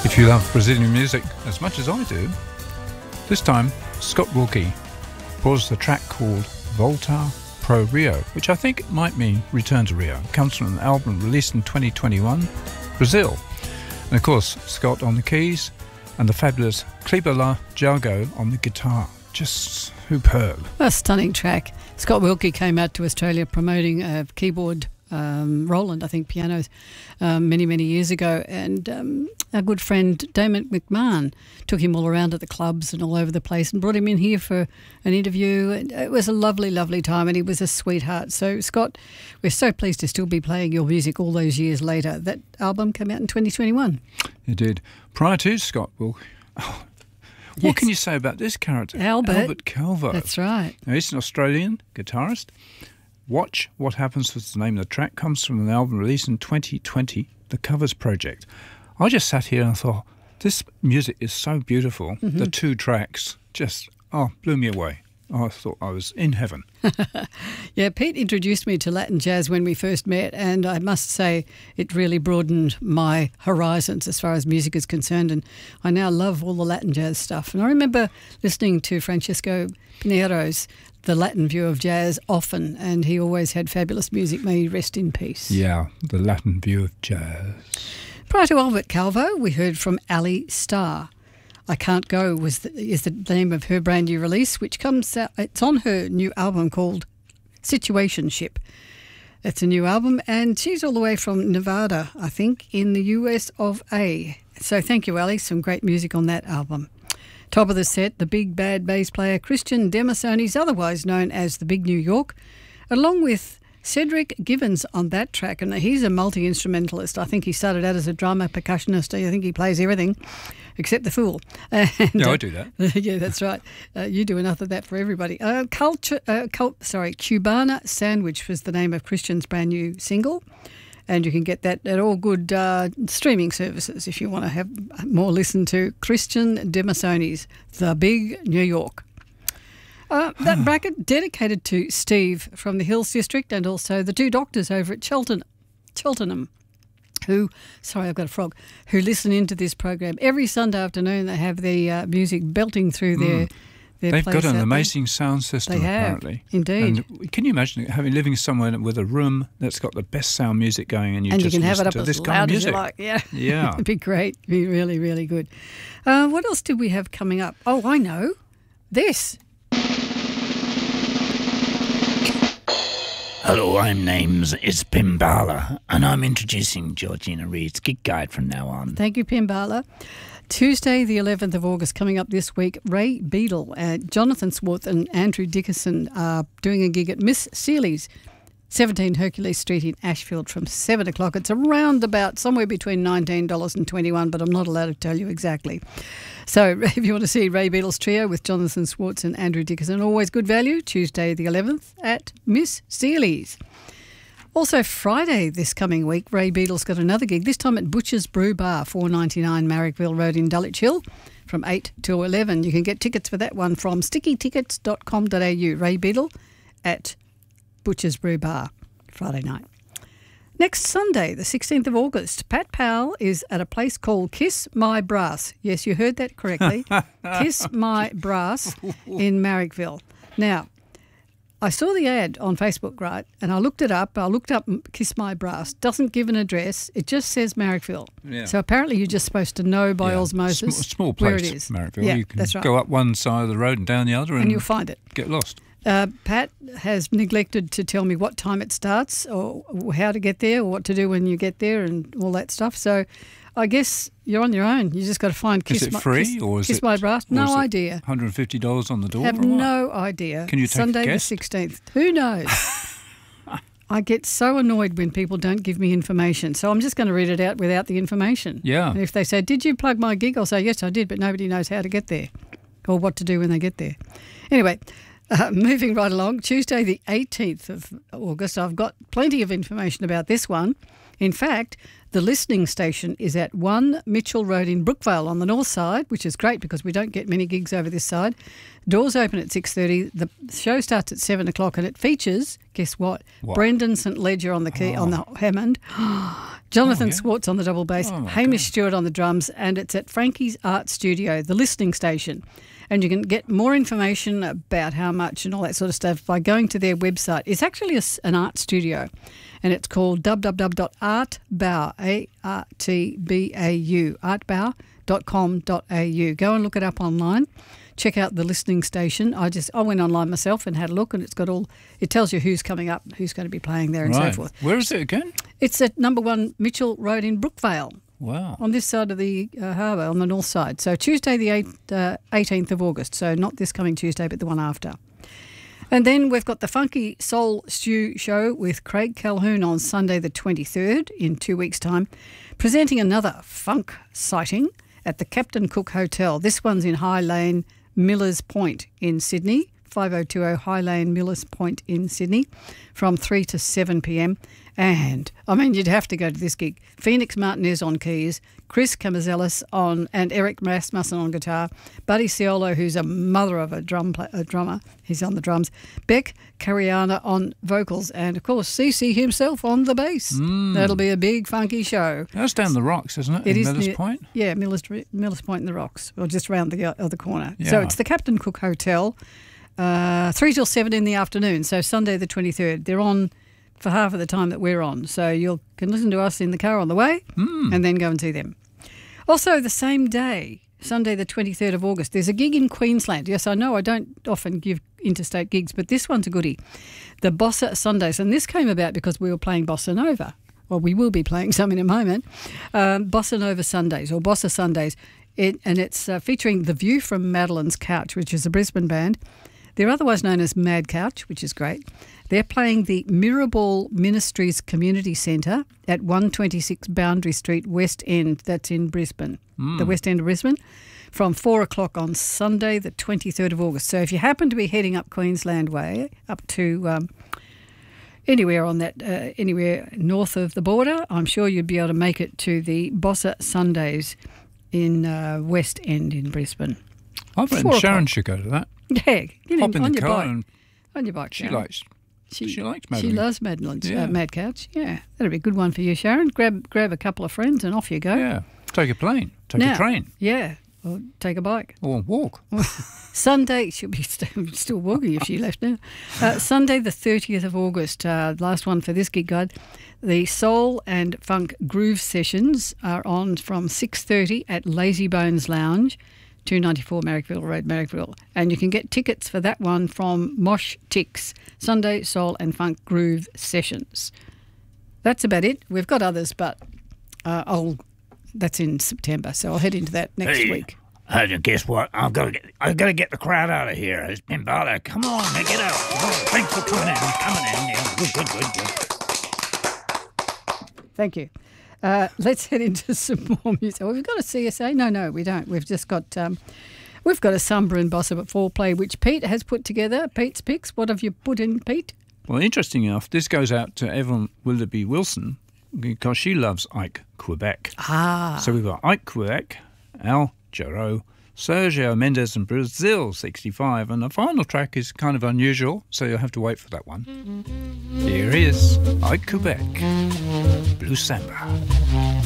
If you love Brazilian music as much as I do, this time Scott Wilkie pours the track called Voltar Pro Rio, which I think might mean Return to Rio. It comes from an album released in 2021, Brazil. And of course, Scott on the keys and the fabulous Clibola Jago on the guitar. Just superb. A stunning track. Scott Wilkie came out to Australia promoting a keyboard Roland, I think, pianos many, many years ago, and our good friend Damon McMahon took him all around at the clubs and all over the place and brought him in here for an interview. And it was a lovely, lovely time, and he was a sweetheart. So, Scott, we're so pleased to still be playing your music all those years later. That album came out in 2021. It did. Prior to Scott Wilkie, what can you say about this character? Albert Calvo. That's right. Now, he's an Australian guitarist. Watch What Happens was the name of the track. Comes from an album released in 2020, The Covers Project. I just sat here and thought, this music is so beautiful. Mm-hmm. The two tracks just blew me away. I thought I was in heaven. Yeah, Pete introduced me to Latin jazz when we first met, and I must say it really broadened my horizons as far as music is concerned, and I now love all the Latin jazz stuff. And I remember listening to Francisco Pinero's The Latin View of Jazz often, and he always had fabulous music. May he rest in peace. Yeah, The Latin View of Jazz. Prior to Albert Calvo, we heard from Ali Starr. I Can't Go is the name of her brand new release, which comes out, it's on her new album called Situationship. It's a new album, and she's all the way from Nevada, I think, in the US of A. So thank you, Ali. Some great music on that album. Top of the set, the big bad bass player Christian Demasonis, otherwise known as the Big New York, along with Cedric Gibbons on that track, and he's a multi-instrumentalist. I think he started out as a drummer, percussionist. I think he plays everything except the fool. And, yeah, I do that. Yeah, that's right. You do enough of that for everybody. Cubana Sandwich was the name of Christian's brand new single, and you can get that at all good streaming services if you want to have more listen to Christian Demasonis, The Big New York. That bracket dedicated to Steve from the Hills District and also the two doctors over at Cheltenham who listen into this program. Every Sunday afternoon they have the music belting through their They've place got an out amazing there. sound system, They have, apparently. indeed. And can you imagine living somewhere with a room that's got the best sound music going and you just can have listen it up to as this loud kind of as music? you like. Yeah. Yeah. It'd be great. It'd be really, really good. What else did we have coming up? Oh, I know. This. Hello, I'm names is Pimbala, and I'm introducing Georgina Reed's Gig Guide from now on. Thank you, Pimbala. Tuesday, the 11th of August, coming up this week, Ray Beadle, Jonathan Swarth and Andrew Dickerson are doing a gig at Miss Seeley's, 17 Hercules Street in Ashfield from 7 o'clock. It's around about somewhere between $19 and $21, but I'm not allowed to tell you exactly. So if you want to see Ray Beadle's trio with Jonathan Swartz and Andrew Dickerson, always good value, Tuesday the 11th at Miss Seeley's. Also Friday this coming week, Ray Beadle's got another gig, this time at Butcher's Brew Bar, 499 Marrickville Road in Dulwich Hill from 8 till 11. You can get tickets for that one from stickytickets.com.au. Ray Beadle at Butcher's Brew Bar, Friday night. Next Sunday, the 16th of August, Pat Powell is at a place called Kiss My Brass. Yes, you heard that correctly. Kiss My Brass in Marrickville. Now, I saw the ad on Facebook, right, and I looked it up. I looked up Kiss My Brass. Doesn't give an address. It just says Marrickville. Yeah. So apparently you're just supposed to know by osmosis small place, where it is. Marrickville. Yeah, you can that's right. go up one side of the road and down the other and you'll find it. Get lost. Pat has neglected to tell me what time it starts or how to get there or what to do when you get there and all that stuff. So I guess you're on your own. You just got to find Kiss My Brass. Is it free or is Kiss it My Brass? No idea. $150 on the door? Have no idea. Can you take Sunday a guess? the 16th. Who knows? I get so annoyed when people don't give me information. So I'm just going to read it out without the information. Yeah. And if they say, did you plug my gig? I'll say, yes, I did, but nobody knows how to get there or what to do when they get there. Anyway, moving right along, Tuesday the 18th of August, I've got plenty of information about this one. In fact, The listening station is at 1 Mitchell Road in Brookvale on the north side, which is great because we don't get many gigs over this side. Doors open at 6:30. The show starts at 7 o'clock and it features, guess what? Brendan St Ledger on the key, on the Hammond, Jonathan Swartz on the double bass, Hamish Stewart on the drums, and it's at Frankie's Art Studio, the listening station. And you can get more information about how much and all that sort of stuff by going to their website. It's actually an art studio, and it's called www.artbau, A-R-T-B-A-U, artbau.com.au. Go and look it up online. Check out the listening station. I went online myself and had a look, and it tells you who's coming up, who's going to be playing there and so forth. Where is it again? It's at number 1 Mitchell Road in Brookvale. Wow. On this side of the harbour, on the north side. So Tuesday the 18th of August. So not this coming Tuesday, but the one after. And then we've got the Funky Soul Stew Show with Craig Calhoun on Sunday the 23rd in 2 weeks' time, presenting another funk sighting at the Captain Cook Hotel. This one's in High Lane, Millers Point in Sydney, 5020 High Lane, Millers Point in Sydney, from 3 to 7 p.m. And, I mean, you'd have to go to this gig. Phoenix Martinez on keys, Chris Camazelis and Eric Rasmussen on guitar, Buddy Ciolo, who's a mother of a drummer, he's on the drums, Beck Cariana on vocals, and, of course, CC himself on the bass. That'll be a big, funky show. That's down the rocks, isn't it? It is Millers Point? Yeah, Millers Point in the rocks, or just round the other corner. Yeah. So it's the Captain Cook Hotel, 3 till 7 in the afternoon, so Sunday the 23rd. They're on for half of the time that we're on, so you can listen to us in the car on the way and then go and see them. Also, the same day, Sunday the 23rd of August, there's a gig in Queensland. Yes, I know I don't often give interstate gigs, but this one's a goodie. The Bossa Sundays, and this came about because we were playing Bossa Nova. Well, we will be playing some in a moment. Bossa Nova Sundays, or Bossa Sundays, and it's featuring The View from Madeline's Couch, which is a Brisbane band. They're otherwise known as Mad Couch, which is great. They're playing the Mirabal Ministries Community Centre at 126 Boundary Street, West End. That's in Brisbane, the West End of Brisbane, from 4 o'clock on Sunday, the 23rd of August. So if you happen to be heading up Queensland Way, up to anywhere on that, anywhere north of the border, I'm sure you'd be able to make it to the Bossa Sundays in West End in Brisbane. I reckon Sharon should go to that. Yeah, Hop in on the your car bike. and On your bike, she Sharon. likes Madeline. She loves Madeline's Yeah. Mad Couch. Yeah, that'll be a good one for you, Sharon. Grab a couple of friends and off you go. Yeah. Take a plane. Take Now, a train. Yeah, or take a bike. Or walk. Sunday, she'll be still walking if she left now. Sunday the 30th of August, last one for this gig guide. The Soul and Funk Groove sessions are on from 6:30 at Lazy Bones Lounge, 294 Marrickville Road, Marrickville. And you can get tickets for that one from Mosh Ticks, Sunday Soul and Funk Groove sessions. That's about it. We've got others, but that's in September, so I'll head into that next week. Guess what? I've got to get the crowd out of here. It's Pimbala. Come on, now get out. Oh, thanks for coming in. Yeah, good. Thank you. Let's head into some more music. Oh, we've got a CSA? No, we don't. We've just got a Samba and Bossa at foreplay, which Pete has put together. Pete's picks. What have you put in, Pete? Well, interesting enough, this goes out to Evelyn Willoughby Wilson because she loves Ike Quebec. So we've got Ike Quebec, Al Jarreau, Sergio Mendes and Brazil 65, and the final track is kind of unusual, so you'll have to wait for that one. Here is Ike Quebec, Blue Samba.